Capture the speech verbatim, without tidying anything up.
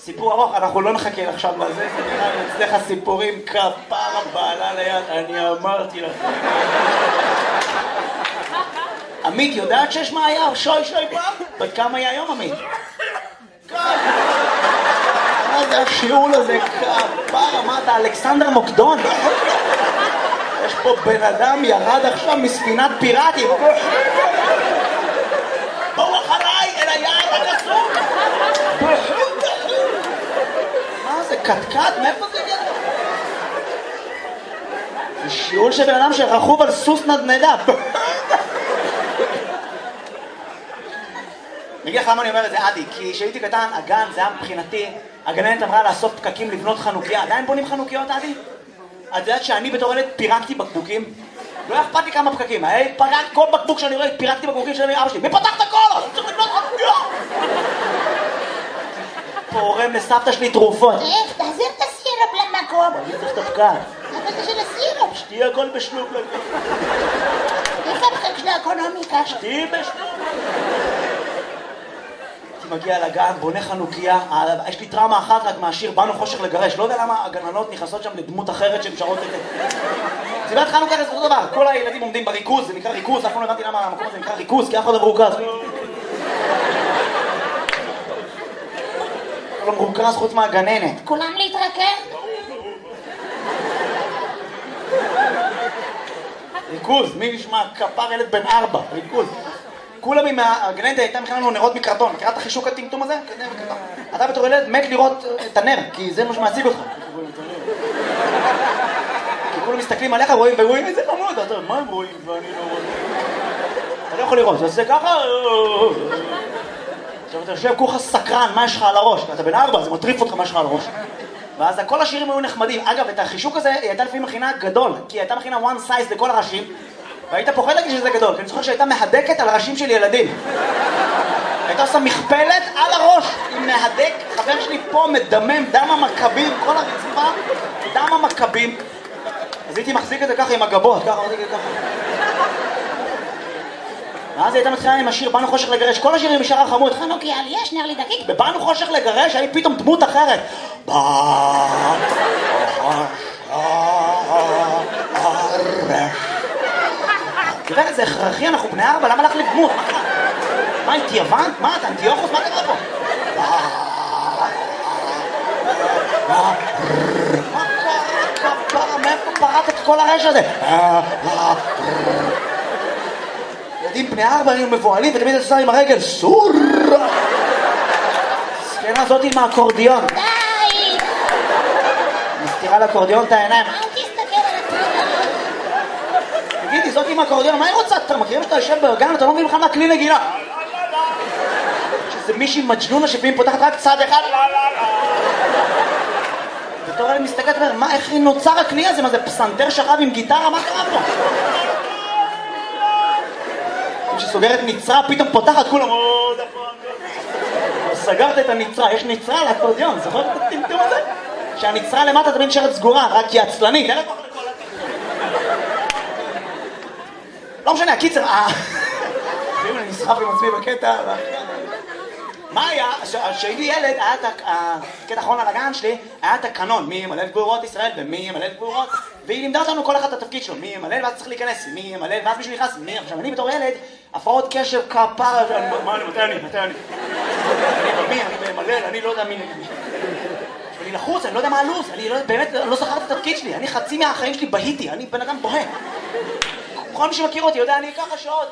סיפור ארוך, אנחנו לא נחכה עכשיו לזה, זה נראה לי אצלך סיפורים כפרה בעלה ליד, אני אמרתי לך. עמית, יודעת שיש מה היה? שוי שוי פעם? בת כמה היה היום, עמית? מה זה השיעול הזה? כפרה, מה אתה, אלכסנדר מוקדון? יש פה בן אדם ירד עכשיו מספינת פיראטים. בואו אחריי אל היער הגסום. מה זה, קטקט? מאיפה זה הגיע? זה שיעול של בן אדם שרכוב על סוס נדנדה. אני אגיד לך למה אני אומר את זה, עדי, כי כשהייתי קטן, הגן, זה היה מבחינתי, הגננת אמרה לאסוף פקקים לבנות חנוכיה. עדיין בונים חנוכיות, עדי? את יודעת שאני בתור ילד פירקתי בקבוקים? לא אכפת לי כמה פקקים, היי, פרק כל בקבוק שאני רואה, פירקתי בקבוקים של אבא שלי. מי פתח את הכל? אני צריך לבנות חנוכיה! פורם לסבתא שלי תרופות. איך, תחזיר את הסירופ למקום. אני צריך את הפקק. אבל זה של הסירופ. שתהיה הכל בשלוק. איפה הפקק של האקונומיקה? שתהיה בשלוק. מגיע לגן, בונה חנוכיה, יש לי טראומה אחת רק מהשיר באנו חושך לגרש, לא יודע למה הגננות נכנסות שם לדמות אחרת שמשרות את זה. סיבת חנוכה זה אותו דבר, כל הילדים עומדים בריכוז, זה נקרא ריכוז, אף פעם לא הבנתי למה המקום הזה נקרא ריכוז, כי אף אחד לא מרוכז. לא מרוכז חוץ מהגננת. כולם להתרכז? ריכוז, מי נשמע? כפר ילד בן ארבע, ריכוז. כולם עם הגננת הייתה מכינה לנו נרות מקרטון, מכירה את החישוק הטמטום הזה? אתה בתור ילד מת לראות את הנר, כי זה מה שמעציג אותך. כי כולם מסתכלים עליך, רואים ורואים איזה חמוד, אתה מה הם רואים ואני לא רואה? אתה לא יכול לראות, זה עושה ככה... עכשיו אתה יושב כולך סקרן, מה יש לך על הראש? אתה בן ארבע, זה מטריף אותך מה יש לך על הראש. ואז כל השירים היו נחמדים. אגב, את החישוק הזה היא הייתה לפעמים מכינה גדול, כי היא הייתה מכינה one size לכל הראשים. והיית פוחד להגיד שזה גדול, כי אני זוכר שהייתה מהדקת על ראשים של ילדים. הייתה עושה מכפלת על הראש, עם מהדק, חבר שלי פה מדמם, דם המכבים, כל הרצפה, דם המכבים. אז הייתי מחזיק את זה ככה עם הגבות, ככה, מחזיק את זה ככה. ואז הייתה מתחילה עם השיר באנו חושך לגרש, כל השירים משאר החמוד, חנוכיה לי יש, נר לי דקיק. בבאנו חושך לגרש, היה פתאום דמות אחרת. באנו חושך לגרש. גברת, זה הכרחי, אנחנו בני ארבע, למה לך לדמות? מה קרה? מה, הייתי יוון? מה, אתה אנטיוכוס? מה קרה פה? מה קרה? כפרה, מאיפה פרט את כל הרש הזה? ילדים בני ארבע היו מבועלים ותמיד עושה עם הרגל סור! סקנה הזאת עם האקורדיון. די! מסתירה לאקורדיון את העיניים. אל תסתכל על התמונה. תגידי, זאת עם האקורדיון, מה היא רוצה? אתה מכירים שאתה יושב בגן, אתה לא מבין בכלל מה כלי נגינה. שזה מישהי מג'נונה שפעמים פותחת רק צד אחד. בתור אני מסתכלת ואומר, מה, איך נוצר הכלי הזה? מה זה, פסנתר שכב עם גיטרה? מה קרה פה? כשסוגרת נצרה, פתאום פותחת כולם. סגרת את הנצרה, יש נצרה על האקורדיון, זוכר את הטמטום הזה? שהנצרה למטה תמיד נשארת סגורה, רק היא עצלנית. לא משנה, הקיצר, ואם אני נסחף עם עצמי בקטע, מה היה? כשהייתי ילד, היה את הקטע האחרון על הגן שלי, היה את הקנון, מי ימלא את גבורות ישראל ומי ימלא את גבורות, והיא לימדה אותנו כל אחד את התפקיד שלו, מי ימלא ואז צריך להיכנס, מי ימלא ואז מישהו נכנס, מי, עכשיו אני בתור ילד, הפרעות קשב כפרה, מה אני, מתי אני, מתי אני, אני במי, אני במלל, אני לא יודע מי נגד מי. אני לחוץ, אני לא יודע מה הלו"ז, אני באמת לא זכרתי את התפקיד שלי, אני חצי מהחיים שלי בהיתי, אני בן אדם בוהה. כל מי שמכיר אותי יודע, אני ככה שעות.